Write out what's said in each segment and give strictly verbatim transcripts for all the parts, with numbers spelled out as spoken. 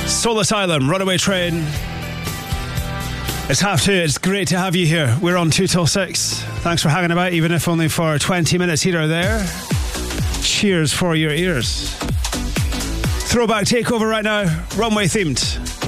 Soul Asylum, Runaway Train. It's half two. It's great to have you here. We're on two till six. Thanks for hanging about, even if only for twenty minutes here or there. Cheers for your ears. Throwback takeover right now. Runway themed.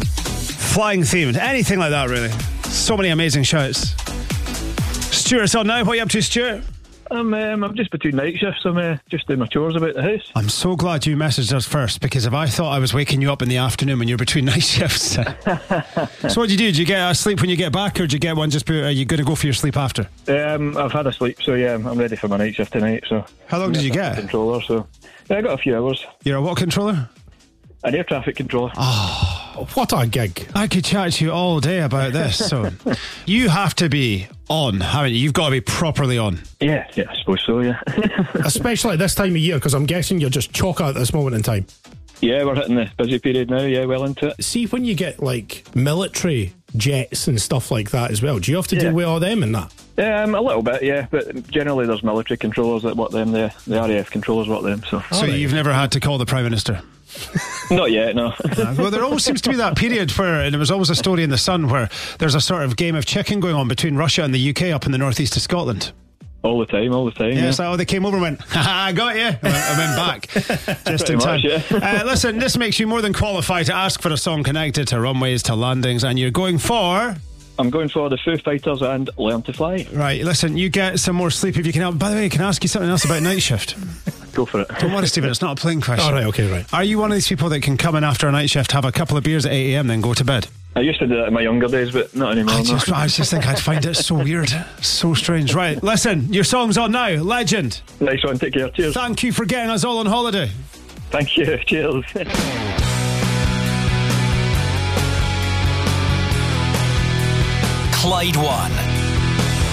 Flying themed. Anything like that, really. So many amazing shouts. Stuart's on now. What are you up to, Stuart? I'm um, I'm just between night shifts. I'm uh, just doing my chores about the house. I'm so glad you messaged us first, because if I thought I was waking you up in the afternoon when you're between night shifts. So what do you do? Do you get a sleep when you get back, or do you get one just be, are you going to go for your sleep after? Um, I've had a sleep, so yeah, I'm ready for my night shift tonight. So how long did you get? Controller, so yeah, I got a few hours. You're a what controller? An air traffic controller. Oh, what a gig. I could chat to you all day about this. So you have to be on, haven't you? You've got to be properly on. Yeah, yeah, I suppose so, yeah. Especially at this time of year, because I'm guessing you're just chock out at this moment in time. Yeah, we're hitting the busy period now, yeah, well into it. See, when you get, like, military jets and stuff like that as well, do you have to yeah. deal with all them and that? Um, a little bit, yeah, but generally there's military controllers that work them, the, the R A F controllers work them, so... So right. You've never had to call the Prime Minister? Not yet, no. uh, well, there always seems to be that period where, and there was always a story in The Sun where there's a sort of game of chicken going on between Russia and the U K up in the northeast of Scotland. All the time, all the time. Yeah, yeah. It's like, oh, they came over and went, ha ha, I got you. And went back. Just in time. Much, yeah. uh, listen, this makes you more than qualified to ask for a song connected to runways, to landings, and you're going for... I'm going for the Foo Fighters and Learn to Fly. Right, listen, you get some more sleep if you can help. By the way, can I ask you something else about night shift? Go for it. Don't worry, Stephen, it's not a plain question. All right, okay, right. Are you one of these people that can come in after a night shift, have a couple of beers at eight a.m, then go to bed? I used to do that in my younger days, but not anymore. I just, no. I just think I'd find it so weird. So strange. Right, listen, your song's on now. Legend. Nice one, take care. Cheers. Thank you for getting us all on holiday. Thank you. Cheers. Clyde One